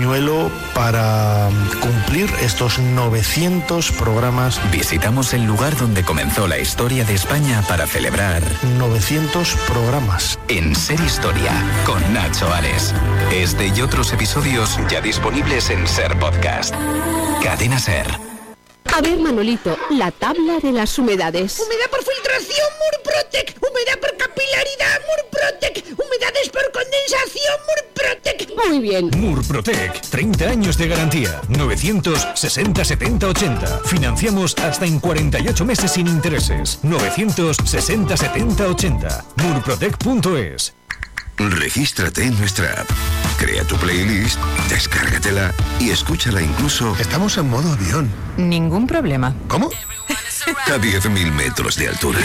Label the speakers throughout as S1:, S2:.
S1: Turuñuelo para cumplir estos 900 programas.
S2: Visitamos el lugar donde comenzó la historia de España para celebrar
S1: 900 programas.
S2: En Ser Historia, con Nacho Ares. Este y otros episodios ya disponibles en Ser Podcast. Cadena Ser.
S3: A ver, Manolito, la tabla de las humedades.
S4: Humedad por filtración, Murprotec. Humedad por capilaridad, Murprotec. Humedades por condensación, Murprotec.
S3: Muy bien.
S5: Murprotec, 30 años de garantía. 960 70 80. Financiamos hasta en 48 meses sin intereses. 960 70 80. Murprotec.es.
S6: Regístrate en nuestra app, crea tu playlist, descárgatela y escúchala incluso...
S1: Estamos en modo avión.
S7: Ningún problema.
S1: ¿Cómo?
S6: A 10.000 metros de altura.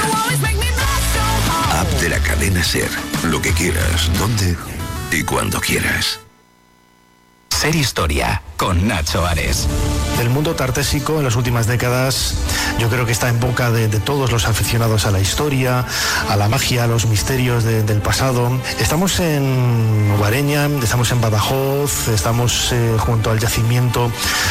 S6: App de la cadena Ser. Lo que quieras, donde y cuando quieras.
S2: Ser Historia, con Nacho Ares.
S1: El mundo tartésico en las últimas décadas yo creo que está en boca de todos los aficionados a la historia, a la magia, a los misterios del pasado. Estamos en Guareña, estamos en Badajoz, estamos junto al yacimiento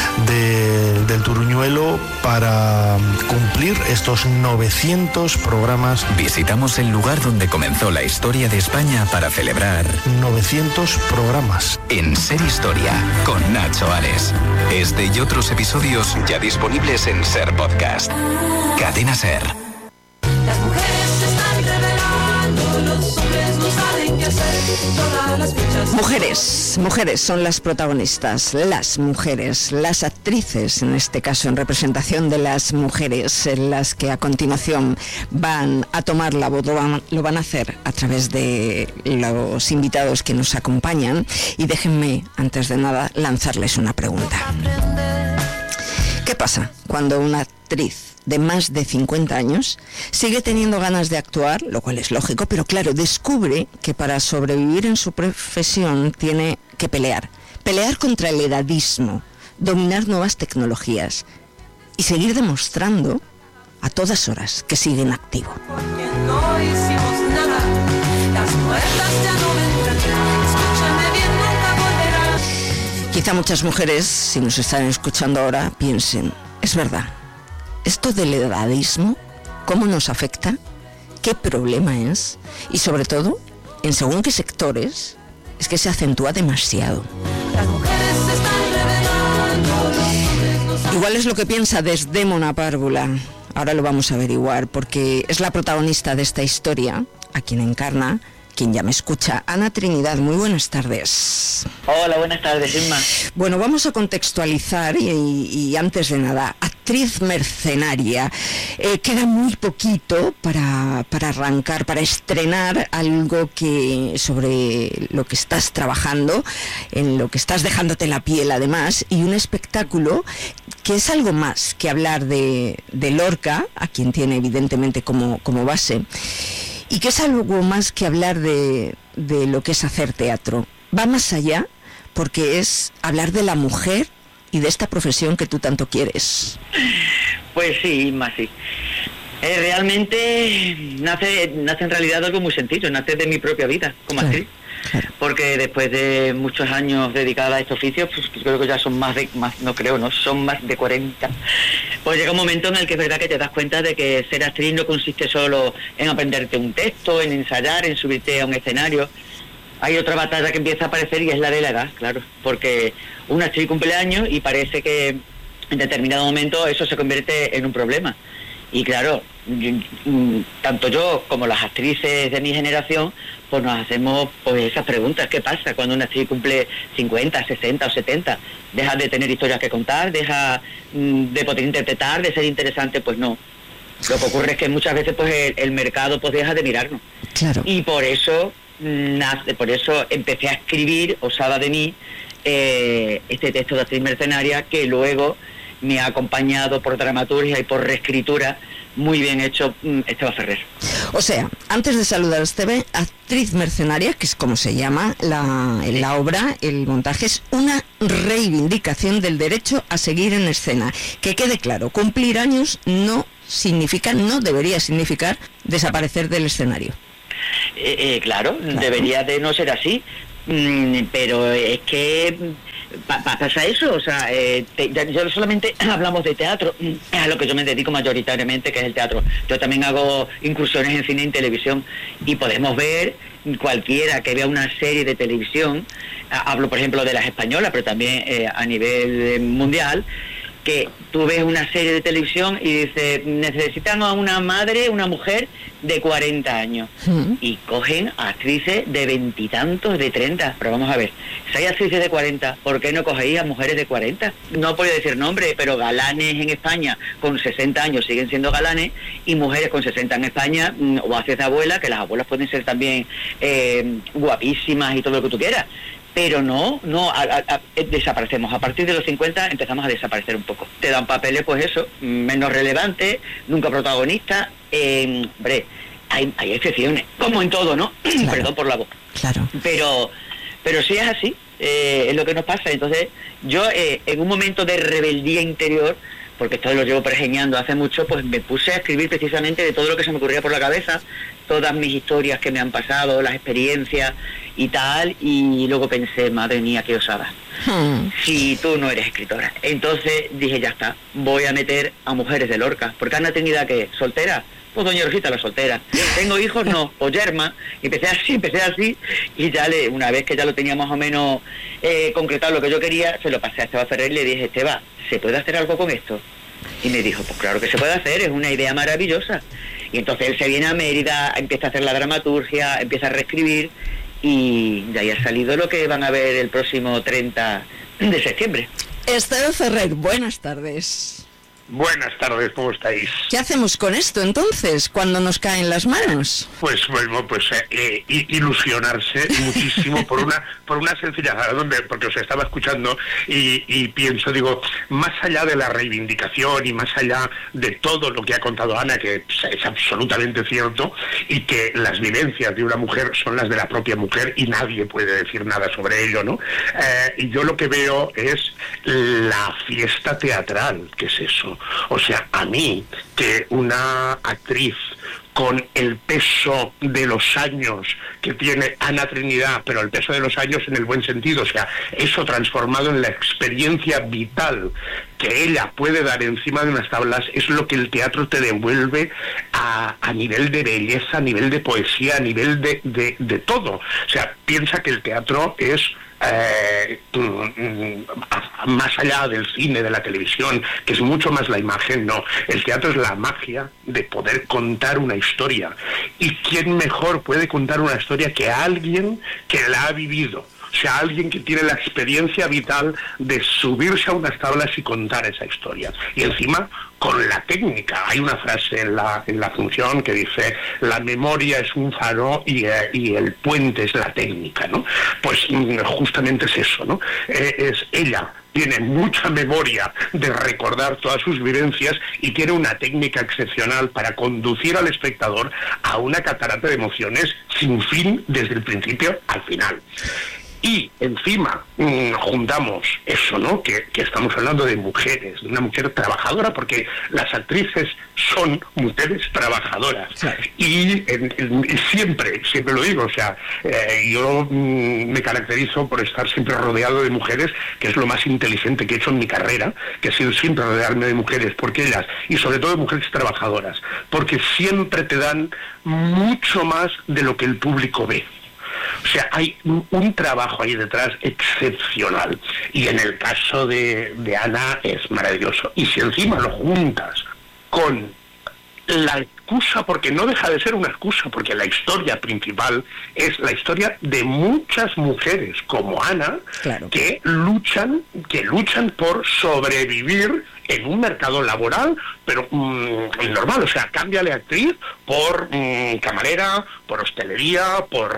S1: del Turuñuelo para cumplir estos 900 programas.
S2: Visitamos el lugar donde comenzó la historia de España para celebrar
S1: 900 programas.
S2: En Ser Historia, con Nacho Ares. Este y otros episodios ya disponibles en Ser Podcast. Cadena Ser.
S8: Las mujeres se están revelando, los hombres no saben qué hacer. Todas las fichas.
S7: Mujeres son las protagonistas, las mujeres, las actrices, en este caso en representación de las mujeres, en las que a continuación van a tomar la voz, lo van a hacer a través de los invitados que nos acompañan. Y déjenme, antes de nada, lanzarles una pregunta. ¿Qué pasa cuando una actriz de más de 50 años sigue teniendo ganas de actuar, lo cual es lógico, pero claro, descubre que para sobrevivir en su profesión tiene que pelear contra el edadismo, dominar nuevas tecnologías y seguir demostrando a todas horas que sigue en activo?
S8: Porque no hicimos nada, las puertas ya no vendrán, escúchame bien, nunca volverán.
S7: Quizá muchas mujeres, si nos están escuchando ahora, piensen, es verdad, esto del edadismo, ¿cómo nos afecta? ¿Qué problema es? Y sobre todo, en según qué sectores, es que se acentúa demasiado.
S8: Las mujeres se están revelando, los hombres no saben.
S7: Igual es lo que piensa Desdémona Párvula. Ahora lo vamos a averiguar, porque es la protagonista de esta historia, a quien encarna, quien ya me escucha, Ana Trinidad. Muy buenas tardes.
S9: Hola, buenas tardes, Inma.
S7: Bueno, vamos a contextualizar y antes de nada, actriz mercenaria. Queda muy poquito para arrancar, para estrenar algo que sobre lo que estás trabajando, en lo que estás dejándote la piel además, y un espectáculo que es algo más que hablar de Lorca, a quien tiene evidentemente como base, y que es algo más que hablar de lo que es hacer teatro. Va más allá, porque es hablar de la mujer y de esta profesión que tú tanto quieres.
S9: Pues sí, más sí. Realmente nace en realidad algo muy sencillo, nace de mi propia vida como actriz. Claro. Porque después de muchos años dedicados a este oficio, pues creo que ya son son más de 40. Pues llega un momento en el que es verdad que te das cuenta de que ser actriz no consiste solo en aprenderte un texto, en ensayar, en subirte a un escenario. Hay otra batalla que empieza a aparecer y es la de la edad, claro, porque una actriz cumple años y parece que en determinado momento eso se convierte en un problema. Y claro, tanto yo como las actrices de mi generación, pues nos hacemos pues esas preguntas. ¿Qué pasa cuando una actriz cumple 50, 60 o 70? ¿Deja de tener historias que contar? ¿Deja de poder interpretar, de ser interesante? Pues no. Lo que ocurre es que muchas veces pues el mercado pues deja de mirarnos.
S7: Claro.
S9: Y por eso empecé a escribir, osada de mí, este texto de actriz mercenaria, que luego me ha acompañado por dramaturgia y por reescritura, muy bien hecho, Esteban Ferrer.
S7: O sea, antes de saludar a Esteban, actriz mercenaria, que es como se llama la obra, el montaje, es una reivindicación del derecho a seguir en escena. Que quede claro, cumplir años no debería significar desaparecer del escenario. Claro,
S9: debería de no ser así, pero es que pasa eso, o sea, yo solamente hablamos de teatro, a lo que yo me dedico mayoritariamente, que es el teatro. Yo también hago incursiones en cine y en televisión, y podemos ver, cualquiera que vea una serie de televisión, hablo por ejemplo de las españolas, pero también a nivel mundial, que tú ves una serie de televisión y dices, necesitan a una madre, una mujer de 40 años. Y cogen a actrices de 20 y tantos, de 30. Pero vamos a ver, si hay actrices de 40, ¿por qué no cogéis a mujeres de 40? No puedo decir nombre, pero galanes en España con 60 años siguen siendo galanes, y mujeres con 60 en España, o haces de abuela, que las abuelas pueden ser también guapísimas y todo lo que tú quieras. Pero no, desaparecemos. A partir de los 50 empezamos a desaparecer un poco. Te dan papeles, pues eso, menos relevantes, nunca protagonistas. Hombre, hay excepciones, como en todo, ¿no? Claro. Perdón por la voz.
S7: Claro.
S9: Pero sí es así, es lo que nos pasa. Entonces, yo en un momento de rebeldía interior, porque esto lo llevo pergeñando hace mucho, pues me puse a escribir precisamente de todo lo que se me ocurría por la cabeza, todas mis historias que me han pasado, las experiencias y tal, y luego pensé, madre mía, qué osada, si tú no eres escritora. Entonces dije, ya está, voy a meter a mujeres de Lorca, porque Ana Trinidad, ¿qué? ¿Soltera? Pues doña Rosita la soltera. ¿Tengo hijos? No. O yerma. Empecé así, y ya una vez que ya lo tenía más o menos concretado lo que yo quería, se lo pasé a Esteban Ferrer y le dije, Esteban, ¿se puede hacer algo con esto? Y me dijo, pues claro que se puede hacer, es una idea maravillosa. Y entonces él se viene a Mérida, empieza a hacer la dramaturgia, empieza a reescribir, y de ahí ha salido lo que van a ver el próximo 30 de septiembre.
S7: Esteban Ferrer, buenas tardes.
S10: Buenas tardes, ¿cómo estáis?
S7: ¿Qué hacemos con esto entonces, cuando nos caen las manos?
S10: Pues bueno, ilusionarse muchísimo por una sencilla razón, porque os estaba escuchando y pienso, digo, más allá de la reivindicación y más allá de todo lo que ha contado Ana, que es absolutamente cierto, y que las vivencias de una mujer son las de la propia mujer y nadie puede decir nada sobre ello, ¿no? Y yo lo que veo es la fiesta teatral, que es eso. O sea, a mí, que una actriz con el peso de los años que tiene Ana Trinidad, pero el peso de los años en el buen sentido, o sea, eso transformado en la experiencia vital que ella puede dar encima de unas tablas, es lo que el teatro te devuelve a nivel de belleza, a nivel de poesía, a nivel de todo. O sea, piensa que el teatro es más allá del cine, de la televisión, que es mucho más la imagen, no. El teatro es la magia de poder contar una historia. ¿Y quién mejor puede contar una historia que alguien que la ha vivido? O sea, alguien que tiene la experiencia vital de subirse a unas tablas y contar esa historia. Y encima, con la técnica. Hay una frase en la función que dice, la memoria es un faro y el puente es la técnica, ¿no? Pues justamente es eso, ¿no? Ella tiene mucha memoria de recordar todas sus vivencias y tiene una técnica excepcional para conducir al espectador a una catarata de emociones sin fin desde el principio al final. Y encima juntamos eso, ¿no? Que estamos hablando de mujeres, de una mujer trabajadora, porque las actrices son mujeres trabajadoras. Claro. Y siempre lo digo, o sea, yo me caracterizo por estar siempre rodeado de mujeres, que es lo más inteligente que he hecho en mi carrera, que ha sido siempre rodearme de mujeres, porque ellas, y sobre todo de mujeres trabajadoras, porque siempre te dan mucho más de lo que el público ve. O sea, hay un trabajo ahí detrás excepcional. Y en el caso de Ana es maravilloso. Y si encima lo juntas con la excusa, porque no deja de ser una excusa, porque la historia principal es la historia de muchas mujeres como Ana, claro, que luchan por sobrevivir en un mercado laboral, pero normal, o sea, cámbiale actriz por camarera, por hostelería, por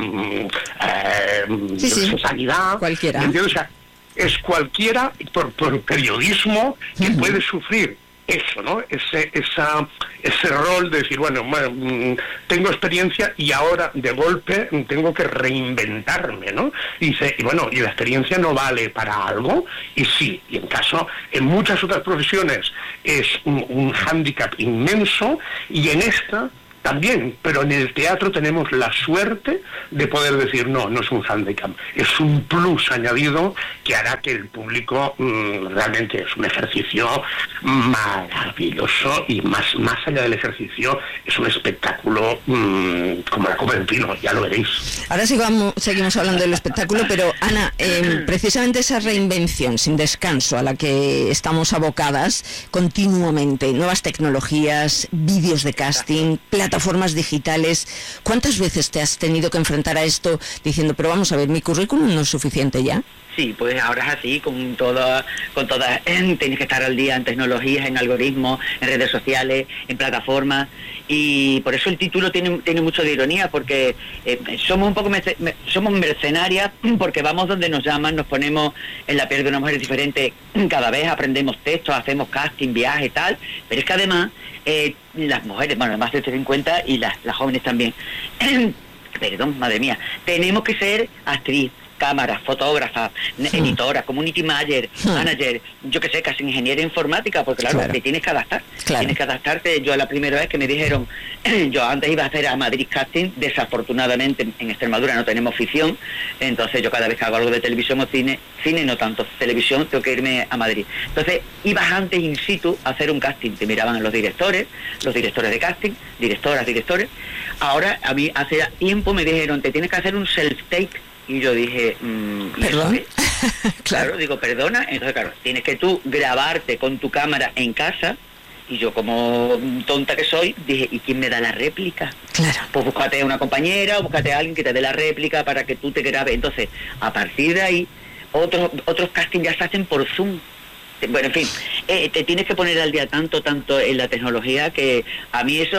S10: sanidad, cualquiera. ¿Entiendes? O sea, es cualquiera por periodismo que puede sufrir eso, ¿no? Ese rol de decir, bueno, tengo experiencia y ahora de golpe tengo que reinventarme, ¿no? Y la experiencia no vale para algo, y sí, y en muchas otras profesiones es un hándicap inmenso, y en esta también, pero en el teatro tenemos la suerte de poder decir, no es un handicap, es un plus añadido que hará que el público realmente es un ejercicio maravilloso, y más allá del ejercicio es un espectáculo como la copa del pino, ya lo veréis.
S7: Ahora seguimos hablando del espectáculo, pero Ana, precisamente esa reinvención sin descanso a la que estamos abocadas continuamente, nuevas tecnologías, vídeos de casting, plataformas digitales, ¿cuántas veces te has tenido que enfrentar a esto diciendo, pero vamos a ver, mi currículum no es suficiente ya?
S9: Sí, pues ahora es así, con todas, tienes que estar al día en tecnologías, en algoritmos, en redes sociales, en plataformas, y por eso el título tiene mucho de ironía, porque somos un poco somos mercenarias, porque vamos donde nos llaman, nos ponemos en la piel de una mujer diferente, cada vez aprendemos textos, hacemos casting, viajes, tal, pero es que además las mujeres, bueno, más de 50 y las jóvenes también, perdón, madre mía, tenemos que ser actriz, cámara, fotógrafa, editora, community manager, yo que sé, casi ingeniera informática, porque claro, te tienes que adaptar. Tienes que adaptarte. Yo la primera vez que me dijeron, yo antes iba a hacer a Madrid casting, desafortunadamente en Extremadura no tenemos ficción, entonces yo cada vez que hago algo de televisión o cine no tanto, televisión, tengo que irme a Madrid. Entonces ibas antes in situ a hacer un casting, te miraban los directores de casting, directores. Ahora, a mí hace tiempo me dijeron, te tienes que hacer un self-tape. Y yo dije,
S7: ¿perdón?
S9: Claro, digo, perdona. Entonces, claro, tienes que tú grabarte con tu cámara en casa. Y yo, como tonta que soy, dije, ¿y quién me da la réplica?
S7: Claro.
S9: Pues búscate a una compañera o búscate a alguien que te dé la réplica para que tú te grabes. Entonces, a partir de ahí, otros castings ya se hacen por Zoom. Bueno, en fin, te tienes que poner al día tanto en la tecnología que a mí eso,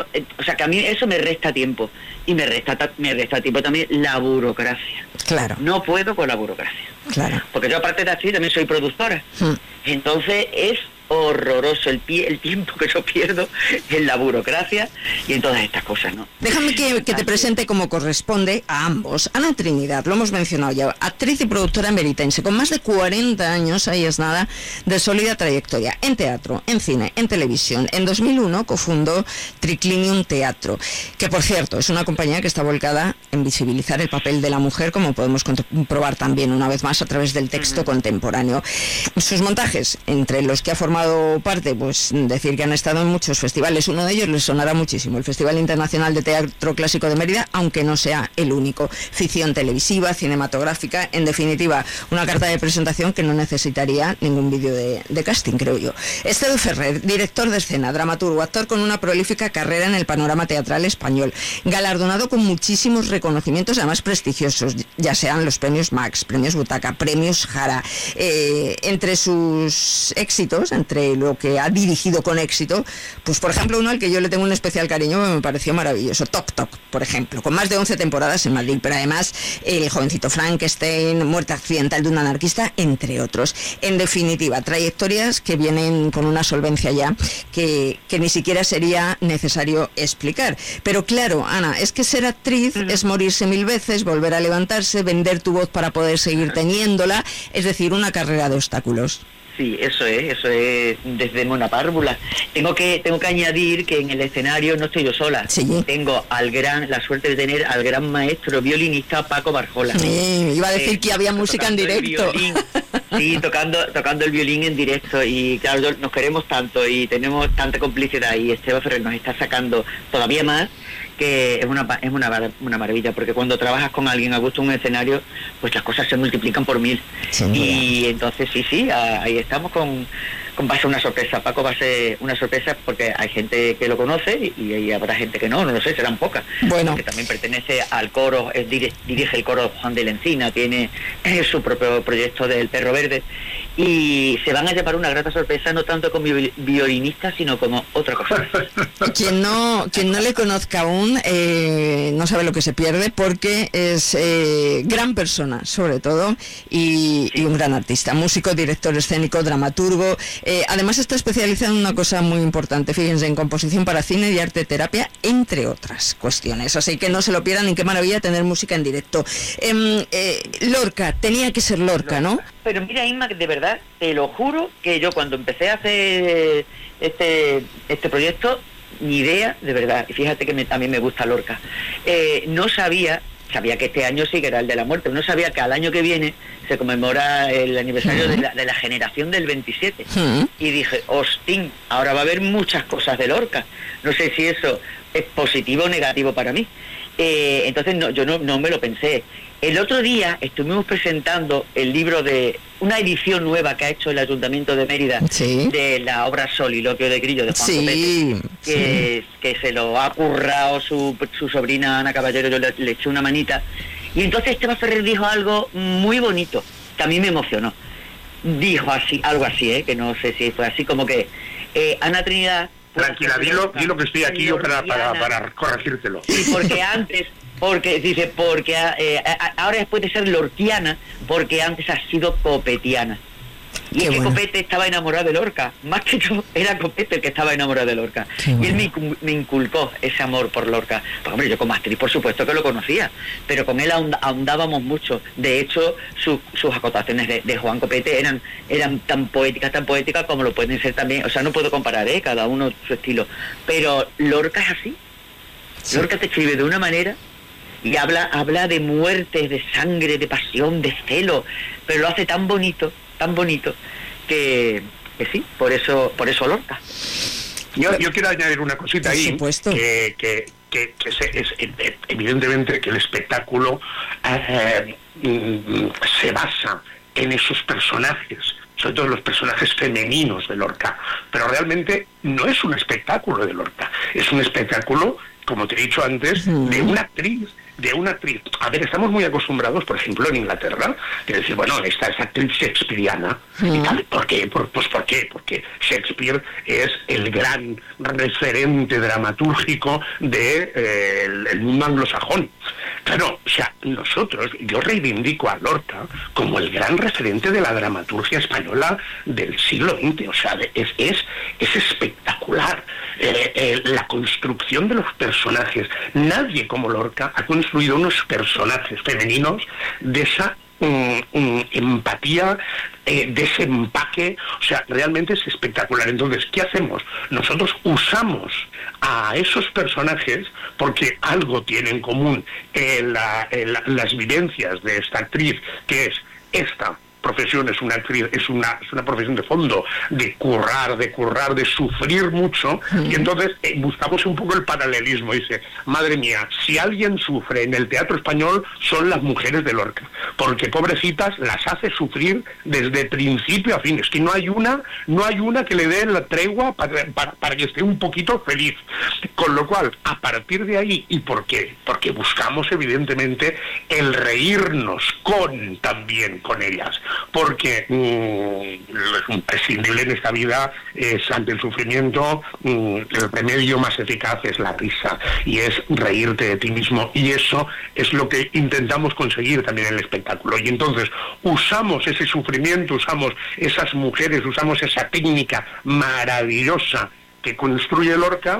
S9: me resta tiempo, y me resta tiempo también la burocracia.
S7: Claro.
S9: No puedo con la burocracia.
S7: Claro.
S9: Porque yo, aparte de actriz, también soy productora. Entonces es horroroso el tiempo que yo pierdo en la burocracia y en todas estas cosas, ¿no?
S7: Déjame que te presente como corresponde a ambos. Ana Trinidad, lo hemos mencionado ya, actriz y productora meritense, con más de 40 años, ahí es nada, de sólida trayectoria en teatro, en cine, en televisión. En 2001 cofundó Triclinium Teatro, que por cierto es una compañía que está volcada en visibilizar el papel de la mujer, como podemos comprobar también una vez más a través del texto contemporáneo. Sus montajes, entre los que ha formado parte, pues decir que han estado en muchos festivales. Uno de ellos les sonará muchísimo, el Festival Internacional de Teatro Clásico de Mérida, aunque no sea el único. Ficción televisiva, cinematográfica, en definitiva, una carta de presentación que no necesitaría ningún vídeo de casting, creo yo. Estedo Ferrer, director de escena, dramaturgo, actor con una prolífica carrera en el panorama teatral español, galardonado con muchísimos reconocimientos, además prestigiosos, ya sean los premios Max, premios Butaca, premios Jara. Entre sus éxitos, entre lo que ha dirigido con éxito, pues por ejemplo uno al que yo le tengo un especial cariño, que me pareció maravilloso, Toc Toc, por ejemplo, con más de 11 temporadas en Madrid, pero además El jovencito Frankenstein, Muerte accidental de un anarquista, entre otros. En definitiva, trayectorias que vienen con una solvencia ya que ni siquiera sería necesario explicar. Pero claro, Ana, es que ser actriz es morirse 1000 veces, volver a levantarse, vender tu voz para poder seguir teniéndola, es decir, una carrera de obstáculos.
S9: Sí, eso es desde Mona Párvula. Tengo que añadir que en el escenario no estoy yo sola.
S7: Sí.
S9: Tengo la suerte de tener al gran maestro violinista Paco Barjola.
S7: Iba a decir que había música en directo.
S9: Sí, tocando el violín en directo, y claro, nos queremos tanto y tenemos tanta complicidad, y Esteban Ferrer nos está sacando todavía más, que es una maravilla, porque cuando trabajas con alguien a gusto en un escenario, pues las cosas se multiplican por 1000. Y entonces sí, ahí estamos va a ser una sorpresa. Paco va a ser una sorpresa, porque hay gente que lo conoce y habrá gente que no lo sé, serán pocas.
S7: Bueno.
S9: Porque también pertenece al coro, dirige el coro Juan de la Encina, tiene su propio proyecto del Perro Verde, y se van a llevar una grata sorpresa, no tanto como violinista, sino como otra cosa.
S7: Quien no le conozca aún no sabe lo que se pierde, porque es gran persona, sobre todo, y un gran artista, músico, director escénico, dramaturgo. Además está especializado en una cosa muy importante, fíjense, en composición para cine y arte terapia, entre otras cuestiones. Así que no se lo pierdan, y qué maravilla tener música en directo. Lorca, tenía que ser Lorca, ¿no?
S9: Pero mira, Inma, de verdad, te lo juro, que yo cuando empecé a hacer este proyecto, ni idea, de verdad, y fíjate que a mí me gusta Lorca, no sabía que este año sí que era el de la muerte, no sabía que al año que viene se conmemora el aniversario de la generación del 27, y dije, hostín, ahora va a haber muchas cosas de Lorca, no sé si eso es positivo o negativo para mí. Entonces yo no me lo pensé. El otro día estuvimos presentando el libro de una edición nueva que ha hecho el Ayuntamiento de Mérida, de la obra Soliloquio de Grillo de Juan Copete, que se lo ha currado su sobrina Ana Caballero, yo le eché una manita, y entonces Esteban Ferrer dijo algo muy bonito que a mí me emocionó. Dijo algo así, que no sé si fue así, como que Ana Trinidad...
S10: Tranquila, dilo que estoy aquí yo para corregírtelo.
S9: Sí, porque ahora después de ser lorquiana, porque antes ha sido copetiana. Y es que Copete estaba enamorado de Lorca, más que yo, era Copete el que estaba enamorado de Lorca. Y él me inculcó ese amor por Lorca. Pues hombre, yo como actriz por supuesto que lo conocía, pero con él ahondábamos mucho. De hecho, sus acotaciones de Juan Copete eran tan poéticas como lo pueden ser también. O sea, no puedo comparar, cada uno su estilo. Pero Lorca es así. Lorca te escribe de una manera y habla de muerte, de sangre, de pasión, de celo, pero lo hace tan bonito que sí, por eso Lorca.
S10: Yo quiero añadir una cosita ahí, que es evidentemente que el espectáculo se basa en esos personajes, sobre todo los personajes femeninos de Lorca, pero realmente no es un espectáculo de Lorca, es un espectáculo, como te he dicho antes, de una actriz. A ver, estamos muy acostumbrados, por ejemplo, en Inglaterra, de decir, bueno, esta es actriz shakespeariana. ¿Y tal? ¿Por qué? ¿Por qué? Porque Shakespeare es el gran referente dramatúrgico del mundo anglosajón. Claro, o sea, yo reivindico a Lorca como el gran referente de la dramaturgia española del siglo XX. O sea, es espectacular. La construcción de los personajes. Nadie como Lorca ha construido unos personajes femeninos de esa empatía, de ese empaque. O sea, realmente es espectacular. Entonces, ¿qué hacemos? Nosotros usamos a esos personajes porque algo tienen en común las vivencias de esta actriz, que es esta profesión, es una profesión de fondo, de currar, de sufrir mucho, y entonces buscamos un poco el paralelismo. Dice, madre mía, si alguien sufre en el teatro español son las mujeres de Lorca, porque pobrecitas las hace sufrir desde principio a fin. Es que no hay una que le dé la tregua para que esté un poquito feliz. Con lo cual, a partir de ahí, ¿y por qué? Porque buscamos evidentemente el reírnos también con ellas, porque lo imprescindible en esta vida es, ante el sufrimiento, el remedio más eficaz es la risa, y es reírte de ti mismo, y eso es lo que intentamos conseguir también en el espectáculo. Y entonces usamos ese sufrimiento, usamos esas mujeres, usamos esa técnica maravillosa que construye Lorca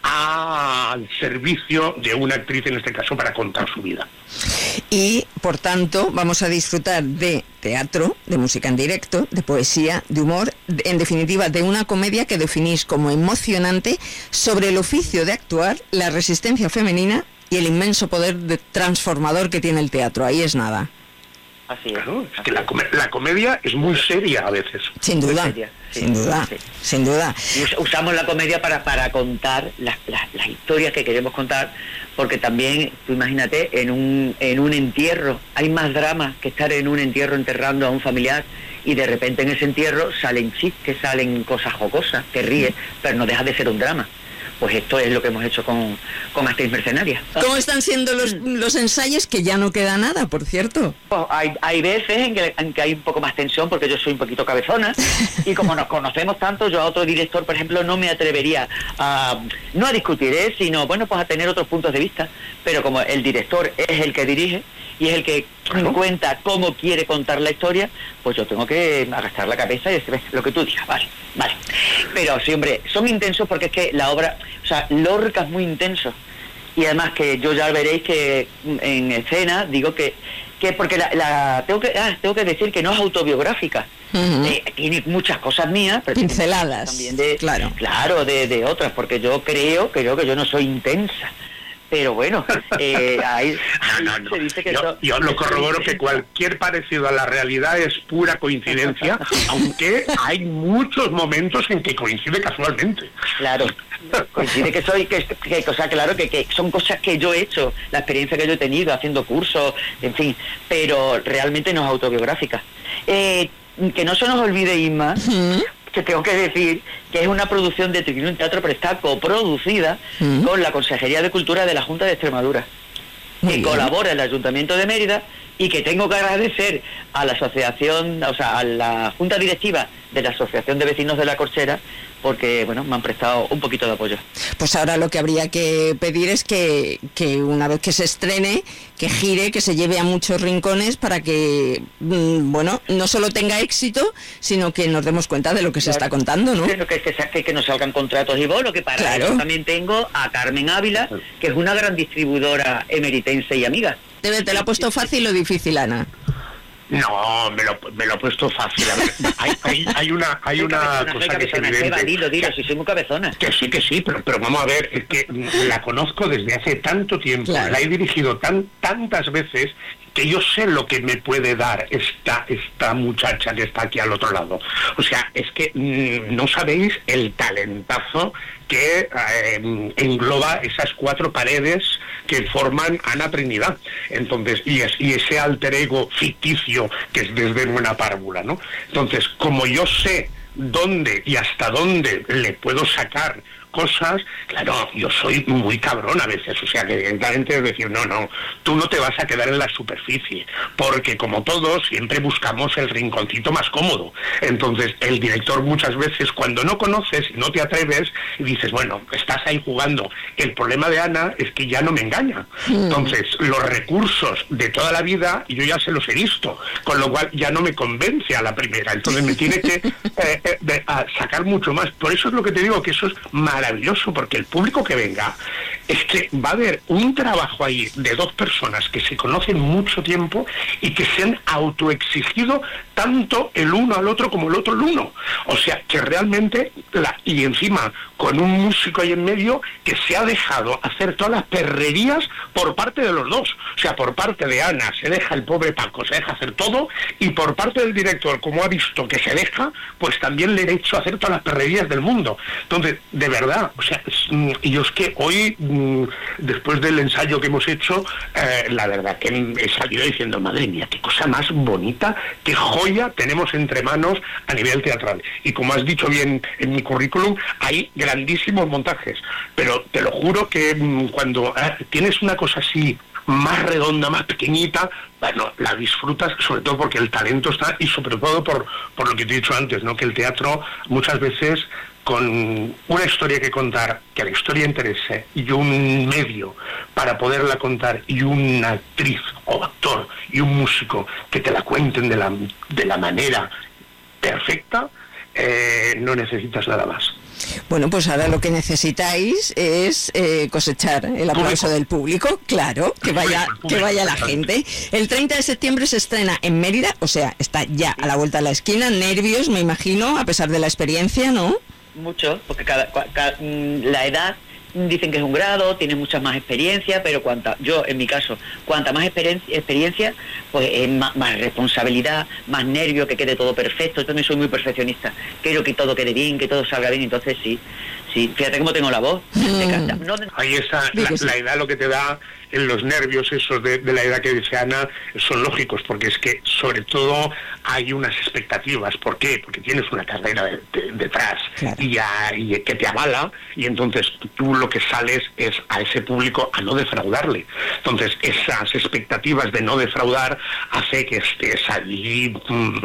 S10: al servicio de una actriz, en este caso, para contar su vida.
S7: Y, por tanto, vamos a disfrutar de teatro, de música en directo, de poesía, de humor, en definitiva, de una comedia que definís como emocionante sobre el oficio de actuar, la resistencia femenina y el inmenso poder transformador que tiene el teatro. Ahí es nada.
S9: Así es.
S10: Claro, es que la comedia es muy seria a veces.
S7: Sin duda, sin duda.
S9: Y usamos la comedia para contar las historias que queremos contar, porque también, tú imagínate, en un entierro hay más drama que estar en un entierro enterrando a un familiar, y de repente en ese entierro salen chistes, salen cosas jocosas, te ríes, pero no deja de ser un drama. Pues esto es lo que hemos hecho con Actriz Mercenaria.
S7: ¿Cómo están siendo los ensayos? Que ya no queda nada, por cierto.
S9: Pues hay veces en que hay un poco más tensión, porque yo soy un poquito cabezona, y como nos conocemos tanto, yo a otro director, por ejemplo, no me atrevería no a discutir, sino, bueno, pues a tener otros puntos de vista. Pero como el director es el que dirige y es el que cuenta cómo quiere contar la historia, pues yo tengo que agachar la cabeza y decir, lo que tú digas, vale. Pero sí, hombre, son intensos, porque es que la obra, o sea, Lorca es muy intenso, y además que yo ya veréis que en escena digo que porque tengo que decir que no es autobiográfica, Tiene muchas cosas mías, pero
S7: pinceladas
S9: también de otras, porque yo creo que yo no soy intensa. Pero bueno, ahí
S10: se dice que yo lo corroboro que cualquier parecido a la realidad es pura coincidencia, aunque hay muchos momentos en que coincide casualmente.
S9: Claro, coincide que son cosas que yo he hecho, la experiencia que yo he tenido haciendo cursos, en fin, pero realmente no es autobiográfica. Que no se nos olvide, Isma, que tengo que decir que es una producción de Triunfo Teatro, pero está coproducida con la Consejería de Cultura de la Junta de Extremadura, que colabora el Ayuntamiento de Mérida, y que tengo que agradecer a la asociación, a la Junta Directiva de la Asociación de Vecinos de la Corchera, porque bueno, me han prestado un poquito de apoyo.
S7: Pues ahora lo que habría que pedir es que una vez que se estrene, que gire, que se lleve a muchos rincones para que, bueno, no solo tenga éxito, sino que nos demos cuenta de lo que se está contando, ¿no?
S9: Que nos salgan contratos y bolos, que para eso también tengo a Carmen Ávila, que es una gran distribuidora emeritense y amiga.
S7: ¿Te lo ha puesto fácil o difícil, Ana?
S10: No, me lo he puesto fácil. A ver, hay una cosa que es evidente.
S9: Dilo, si soy muy cabezona.
S10: Que sí, pero vamos a ver, es que la conozco desde hace tanto tiempo, la he dirigido tantas veces, que yo sé lo que me puede dar esta muchacha que está aquí al otro lado. O sea, es que no sabéis el talentazo que engloba esas 4 paredes que forman Ana Trinidad. Entonces, y ese alter ego ficticio que es desde Buena Párvula, ¿no? Entonces, como yo sé dónde y hasta dónde le puedo sacar cosas, claro, yo soy muy cabrón a veces, o sea, que evidentemente es decir, no, tú no te vas a quedar en la superficie, porque como todos, siempre buscamos el rinconcito más cómodo. Entonces, el director muchas veces, cuando no conoces y no te atreves, y dices, bueno, estás ahí jugando. El problema de Ana es que ya no me engaña. Entonces, los recursos de toda la vida, yo ya se los he visto, con lo cual ya no me convence a la primera. Entonces, me tiene que sacar mucho más. Por eso es lo que te digo, que eso es maravilloso, porque el público que venga, es que va a haber un trabajo ahí de 2 personas que se conocen mucho tiempo y que se han autoexigido tanto el uno al otro como el otro al uno. O sea, que realmente, y encima con un músico ahí en medio que se ha dejado hacer todas las perrerías por parte de los dos. O sea, por parte de Ana se deja el pobre Paco, se deja hacer todo, y por parte del director, como ha visto que se deja, pues también le he hecho hacer todas las perrerías del mundo. Entonces, de verdad, o sea, yo es que hoy, después del ensayo que hemos hecho, la verdad que he salido diciendo, madre mía, qué cosa más bonita, qué joya tenemos entre manos a nivel teatral. Y como has dicho bien en mi currículum, hay grandísimos montajes, pero te lo juro que cuando tienes una cosa así más redonda, más pequeñita, bueno, la disfrutas, sobre todo porque el talento está, y sobre todo por lo que te he dicho antes, ¿no? Que el teatro muchas veces, con una historia que contar, que la historia interese, y un medio para poderla contar, y una actriz o actor y un músico que te la cuenten de la manera perfecta, no necesitas nada más.
S7: Bueno, pues ahora lo que necesitáis es cosechar el aplauso del público, claro, que vaya la gente. El 30 de septiembre se estrena en Mérida, o sea, está ya a la vuelta de la esquina. Nervios, me imagino, a pesar de la experiencia, ¿no?
S9: Mucho, porque la edad dicen que es un grado, tienes mucha más experiencia, pero yo en mi caso, cuanta más experiencia, pues es más responsabilidad, más nervio, que quede todo perfecto. Yo también soy muy perfeccionista, quiero que todo quede bien, que todo salga bien, entonces sí, fíjate cómo tengo la voz, me encanta.
S10: Ahí la edad lo que te da, en los nervios esos de la edad que dice Ana, son lógicos, porque es que sobre todo hay unas expectativas. ¿Por qué? Porque tienes una carrera detrás, claro, y que te avala, y entonces tú lo que sales es a ese público a no defraudarle. Entonces esas expectativas de no defraudar hace que estés allí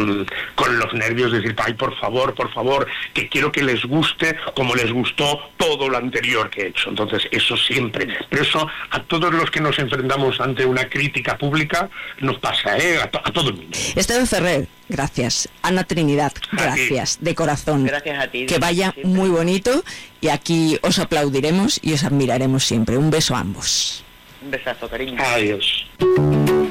S10: con los nervios, de decir, ay, por favor, que quiero que les guste como les gustó todo lo anterior que he hecho. Entonces eso siempre, pero eso a todos los que nos enfrentamos ante una crítica pública nos pasa, a todo el mundo.
S7: Esteban Ferrer, gracias. Ana Trinidad, gracias, de corazón.
S9: Gracias a ti.
S7: Que vaya muy bonito, y aquí os aplaudiremos y os admiraremos siempre. Un beso a ambos.
S9: Un besazo, cariño.
S10: Adiós.